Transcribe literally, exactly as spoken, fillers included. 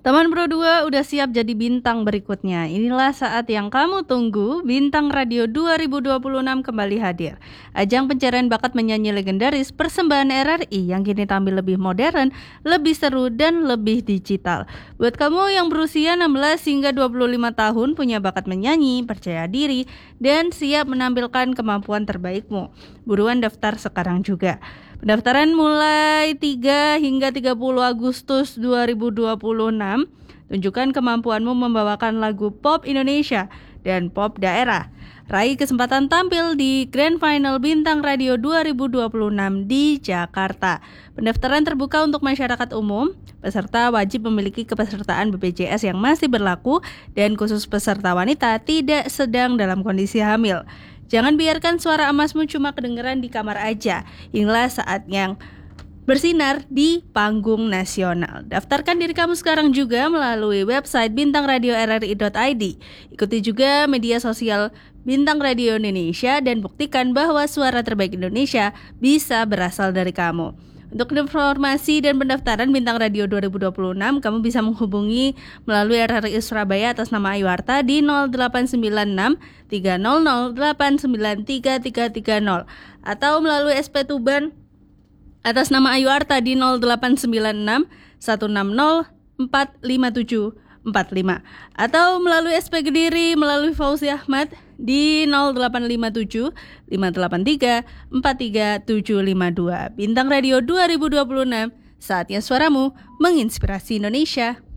Teman Pro dua udah siap jadi bintang berikutnya. Inilah saat yang kamu tunggu. Bintang Radio dua ribu dua puluh enam kembali hadir. Ajang pencarian bakat menyanyi legendaris persembahan R R I yang kini tampil lebih modern, lebih seru, dan lebih digital. Buat kamu yang berusia enam belas hingga dua puluh lima tahun, punya bakat menyanyi, percaya diri, dan siap menampilkan kemampuan terbaikmu, buruan daftar sekarang juga. Pendaftaran mulai tiga hingga tiga puluh Agustus dua ribu dua puluh enam. Tunjukkan kemampuanmu membawakan lagu pop Indonesia dan pop daerah. Raih kesempatan tampil di Grand Final Bintang Radio dua ribu dua puluh enam di Jakarta. Pendaftaran terbuka untuk masyarakat umum. Peserta wajib memiliki kepesertaan B P J S yang masih berlaku dan khusus peserta wanita tidak sedang dalam kondisi hamil. Jangan biarkan suara emasmu cuma kedengeran di kamar aja. Inilah saat yang bersinar di panggung nasional. Daftarkan diri kamu sekarang juga melalui website bintang radio r r i dot i d. Ikuti juga media sosial Bintang Radio Indonesia dan buktikan bahwa suara terbaik Indonesia bisa berasal dari kamu. Untuk informasi dan pendaftaran Bintang Radio dua ribu dua puluh enam, kamu bisa menghubungi melalui R R I Surabaya atas nama Ayu Arta di nol delapan sembilan enam tiga nol nol delapan sembilan tiga tiga tiga nol atau melalui S P Tuban atas nama Ayu Arta di nol delapan sembilan enam satu enam nol empat lima tujuh empat lima atau melalui S P Kediri melalui Fauzi Ahmad di nol delapan lima tujuh lima delapan tiga empat tiga tujuh lima dua. Bintang Radio dua ribu dua puluh enam, saatnya suaramu menginspirasi Indonesia.